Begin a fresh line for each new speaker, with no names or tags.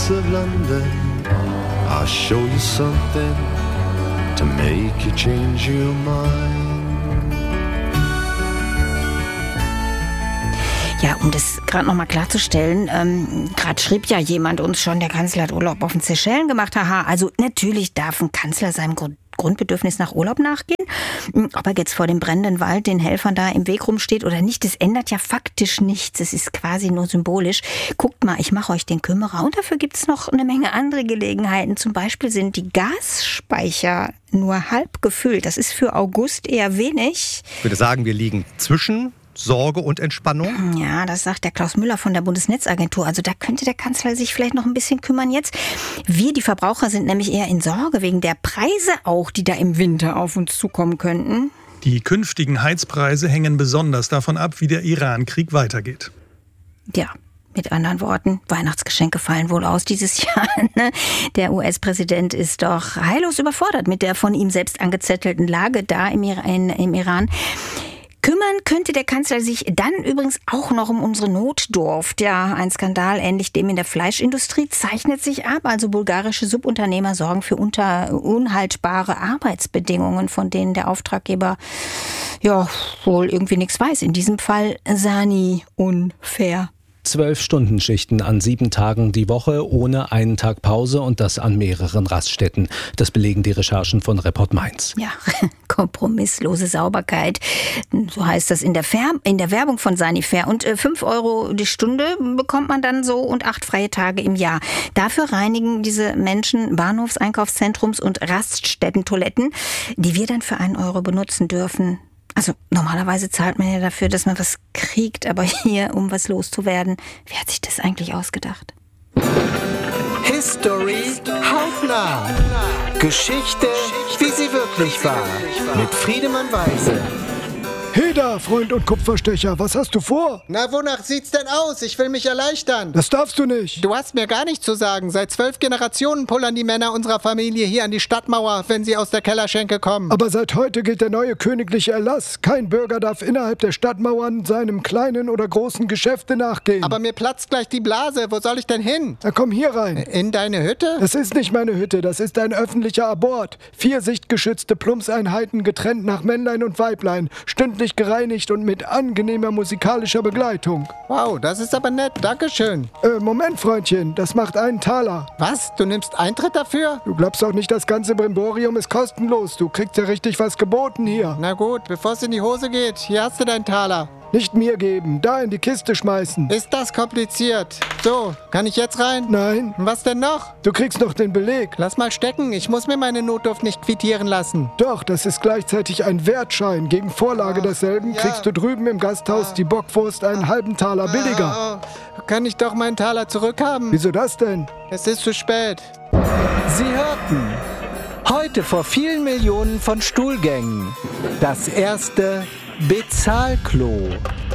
streets of London, I'll show you something to make you change your mind.
Ja, um das gerade nochmal klarzustellen, gerade schrieb ja jemand uns schon, der Kanzler hat Urlaub auf den Seychellen gemacht. Haha, also natürlich darf ein Kanzler seinem Grundbedürfnis nach Urlaub nachgehen. Ob er jetzt vor dem brennenden Wald den Helfern da im Weg rumsteht oder nicht, das ändert ja faktisch nichts. Es ist quasi nur symbolisch. Guckt mal, ich mache euch den Kümmerer. Und dafür gibt es noch eine Menge andere Gelegenheiten. Zum Beispiel sind die Gasspeicher nur halb gefüllt. Das ist für August eher wenig.
Ich würde sagen, wir liegen zwischen Sorge und Entspannung?
Ja, das sagt der Klaus Müller von der Bundesnetzagentur. Also da könnte der Kanzler sich vielleicht noch ein bisschen kümmern jetzt. Wir, die Verbraucher, sind nämlich eher in Sorge wegen der Preise auch, die da im Winter auf uns zukommen könnten.
Die künftigen Heizpreise hängen besonders davon ab, wie der Iran-Krieg weitergeht.
Ja. Mit anderen Worten, Weihnachtsgeschenke fallen wohl aus dieses Jahr. Ne? Der US-Präsident ist doch heillos überfordert mit der von ihm selbst angezettelten Lage da im Iran. Kümmern könnte der Kanzler sich dann übrigens auch noch um unsere Notdurft. Ja, ein Skandal ähnlich dem in der Fleischindustrie zeichnet sich ab. Also bulgarische Subunternehmer sorgen für unhaltbare Arbeitsbedingungen, von denen der Auftraggeber ja wohl irgendwie nichts weiß. In diesem Fall Sani unfair.
12-Stunden-Schichten an 7 Tagen die Woche, ohne einen Tag Pause und das an mehreren Raststätten. Das belegen die Recherchen von Report Mainz.
Ja, kompromisslose Sauberkeit. So heißt das in der Werbung von Sanifair. Und 5 € die Stunde bekommt man dann so und 8 freie Tage im Jahr. Dafür reinigen diese Menschen Bahnhofs-, Einkaufszentrums- und Raststätten-Toiletten, die wir dann für 1 € benutzen dürfen. Also normalerweise zahlt man ja dafür, dass man was kriegt, aber hier, um was loszuwerden, wer hat sich das eigentlich ausgedacht?
History hautnah. Geschichte, wie sie wirklich war. Mit Friedemann Weise.
Hey da, Freund und Kupferstecher, was hast du vor?
Na, wonach sieht's denn aus? Ich will mich erleichtern.
Das darfst du nicht.
Du hast mir gar nichts zu sagen. Seit 12 Generationen pullern die Männer unserer Familie hier an die Stadtmauer, wenn sie aus der Kellerschenke kommen.
Aber seit heute gilt der neue königliche Erlass. Kein Bürger darf innerhalb der Stadtmauern seinem kleinen oder großen Geschäfte nachgehen.
Aber mir platzt gleich die Blase. Wo soll ich denn hin?
Na komm hier rein.
In deine Hütte?
Das ist nicht meine Hütte, das ist ein öffentlicher Abort. 4 sichtgeschützte Plumpseinheiten getrennt nach Männlein und Weiblein, stündlich gereinigt und mit angenehmer musikalischer Begleitung.
Wow, das ist aber nett. Dankeschön.
Moment, Freundchen, das macht einen Taler.
Was? Du nimmst Eintritt dafür?
Du glaubst doch nicht, das ganze Brimborium ist kostenlos. Du kriegst ja richtig was geboten hier.
Na gut, bevor es in die Hose geht, hier hast du deinen Taler.
Nicht mir geben, da in die Kiste schmeißen.
Ist das kompliziert? So, kann ich jetzt rein?
Nein.
Was denn noch?
Du kriegst noch den Beleg.
Lass mal stecken, ich muss mir meine Notdurft nicht quittieren lassen.
Doch, das ist gleichzeitig ein Wertschein. Gegen Vorlage desselben kriegst du drüben im Gasthaus die Bockwurst einen halben Taler billiger.
Kann ich doch meinen Taler zurückhaben?
Wieso das denn?
Es ist zu spät.
Sie hörten heute vor vielen Millionen von Stuhlgängen das erste Bezahlklo.